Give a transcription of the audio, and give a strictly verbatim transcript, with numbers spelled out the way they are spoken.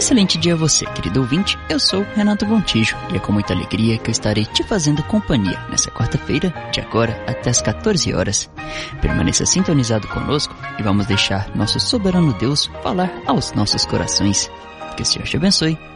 excelente dia a você, querido ouvinte. Eu sou Renato Gontijo e é com muita alegria que eu estarei te fazendo companhia nessa quarta-feira, de agora até as quatorze horas. Permaneça sintonizado conosco e vamos deixar nosso soberano Deus falar aos nossos corações. Que o Senhor te abençoe